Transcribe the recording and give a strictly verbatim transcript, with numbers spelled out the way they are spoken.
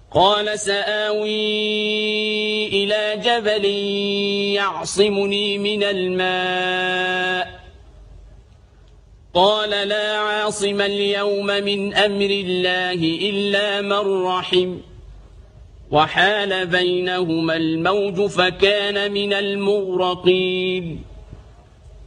قال سآوي إلى جبل يعصمني من الماء قال لا عاصم اليوم من أمر الله إلا من رحم وحال بينهما الموج فكان من المغرقين